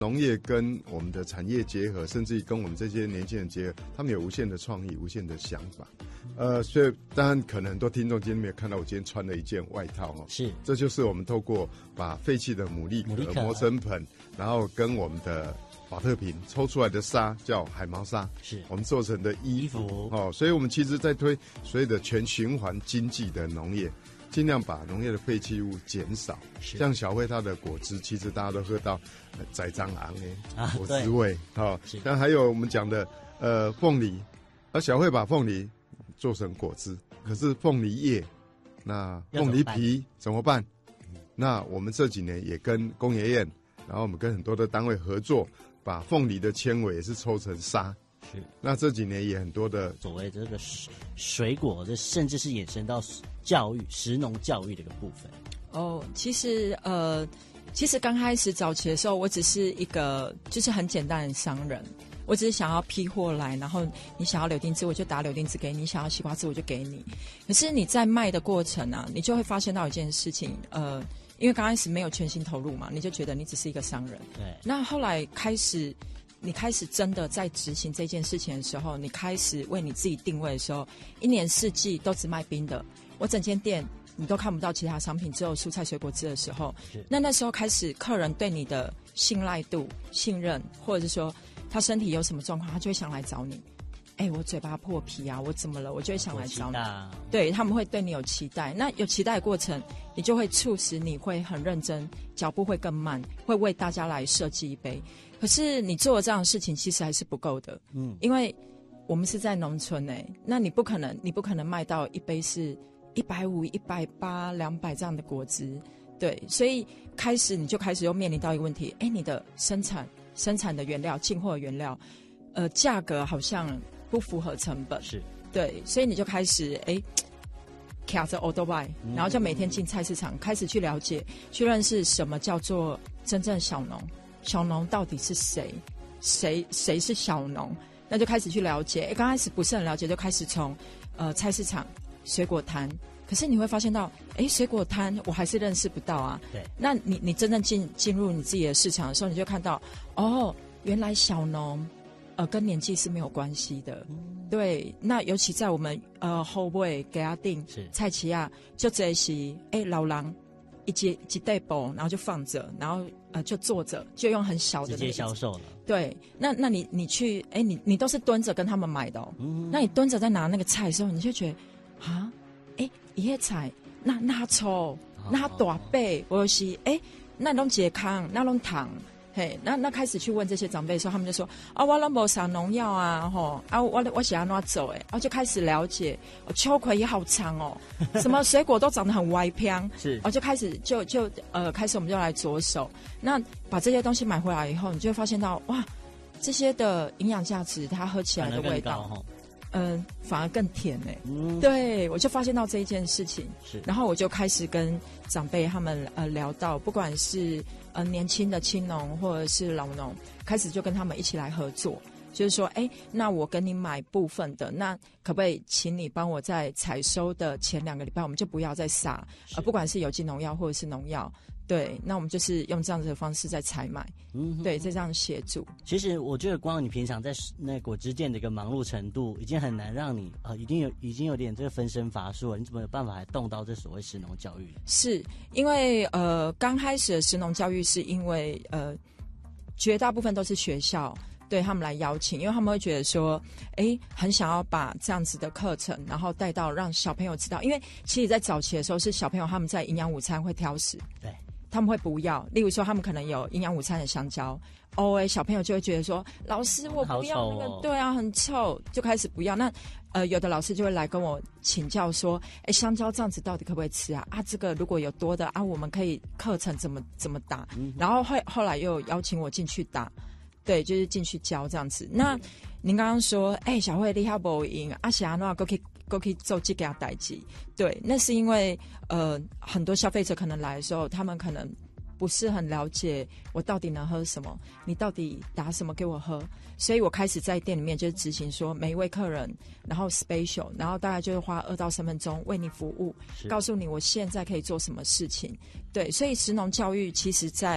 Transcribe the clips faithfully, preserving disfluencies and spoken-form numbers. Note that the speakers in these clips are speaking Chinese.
农业跟我们的产业结合，甚至于跟我们这些年轻人结合，他们有无限的创意、无限的想法。呃，所以当然可能很多听众今天没有看到我今天穿了一件外套哦， 是， 这就是我们透过把废弃的牡蛎壳磨成盆，然后跟我们的保特瓶抽出来的纱叫海毛纱， 是我们做成的衣服, 衣服哦。所以我们其实在推所谓的全循环经济的农业，尽量把农业的废弃物减少。像小慧它的果汁，其实大家都喝到栽赃昂哎果汁味哦。但还有我们讲的呃凤梨，而小慧把凤梨做成果汁，可是凤梨叶，那凤梨皮怎么办？那我们这几年也跟工研院，然后我们跟很多的单位合作，把凤梨的纤维也是抽成纱。是，那这几年也很多的所谓这个水果，这甚至是衍生到教育、食农教育这个部分。 哦，其实呃，其实刚开始早期的时候，我只是一个就是很简单的商人。我只是想要批货来，然后你想要柳丁汁，我就打柳丁汁给你；你想要西瓜汁，我就给你。可是你在卖的过程啊，你就会发现到一件事情，呃，因为刚开始没有全心投入嘛，你就觉得你只是一个商人。对。那后来开始，你开始真的在执行这件事情的时候，你开始为你自己定位的时候，一年四季都只卖冰的，我整间店你都看不到其他商品，只有蔬菜水果汁的时候，那那时候开始，客人对你的信赖度、信任，或者是说他身体有什么状况，他就会想来找你。哎、欸，我嘴巴破皮啊，我怎么了？我就会想来找你。对，他们会对你有期待。那有期待的过程，你就会促使你会很认真，脚步会更慢，会为大家来设计一杯。可是你做了这样的事情，其实还是不够的。嗯，因为我们是在农村哎、欸，那你不可能，你不可能卖到一杯是一百五、一百八、两百这样的果汁。对，所以开始你就开始又面临到一个问题，哎、欸，你的生产。生产的原料、进货的原料，呃，价格好像不符合成本，是对，所以你就开始哎，卡着 old buy， 然后就每天进菜市场，开始去了解、去认识什么叫做真正小农，小农到底是谁，谁谁是小农，那就开始去了解。哎，刚开始不是很了解，就开始从呃菜市场、水果摊。可是你会发现到，哎，水果摊我还是认识不到啊。对，那你你真正进进入你自己的市场的时候，你就看到，哦，原来小农，呃，跟年纪是没有关系的。嗯、对，那尤其在我们呃后尾给他定菜市啊，就这些，哎，老人一接一袋包，然后就放着，然后呃就坐着，就用很小的直接销售了。 对，那那你你去，哎，你你都是蹲着跟他们买的哦。嗯、那你蹲着在拿那个菜的时候，你就觉得啊。哎，一叶菜那那粗那大背，或者是哎那种健康那种糖，嘿，那那开始去问这些长辈的时候，他们就说啊，我都没撒农药啊，吼啊，我我想要怎走哎，然后就开始了解，哦、秋葵也好长哦，什么水果都长得很歪偏，是，然后就开始就就呃开始我们就来着手，那把这些东西买回来以后，你就会发现到哇，这些的营养价值，它喝起来的味道。嗯，反而更甜哎、欸嗯，对，我就发现到这一件事情，是，然后我就开始跟长辈他们呃聊到，不管是呃年轻的青农或者是老农，开始就跟他们一起来合作，就是说，哎，那我跟你买部分的，那可不可以请你帮我在采收的前两个礼拜，我们就不要再撒，呃，不管是有机农药或者是农药。对，那我们就是用这样子的方式在采买，嗯，对，在这样协助。 其实我觉得，光你平常在那果汁店的一个忙碌程度，已经很难让你呃，已经有已经有点这个分身乏术了。你怎么有办法还动到这所谓食农教育？ 是因为呃，刚开始的食农教育是因为呃，绝大部分都是学校对他们来邀请，因为他们会觉得说，哎，很想要把这样子的课程，然后带到让小朋友知道，因为其实在早期的时候是小朋友他们在营养午餐会挑食，对。他们会不要，例如说他们可能有营养午餐的香蕉，哦，哎，小朋友就会觉得说，老师我不要那个，哦、对啊，很臭，就开始不要。那呃，有的老师就会来跟我请教说，哎，香蕉这样子到底可不可以吃啊？啊，这个如果有多的啊，我们可以课程怎么怎么打？嗯、然后后后来又邀请我进去打，对，就是进去教这样子。那您刚刚说，哎，小慧你还不赢啊？是安怎过去？都可以做这件代志，对，那是因为呃很多消费者可能来的时候，他们可能不是很了解我到底能喝什么，你到底打什么给我喝，所以我开始在店里面就是执行说每一位客人，然后 special， 然后大概就是花二到三分钟为你服务，告诉你我现在可以做什么事情，对，所以食农教育其实在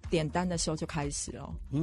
点单的时候就开始了。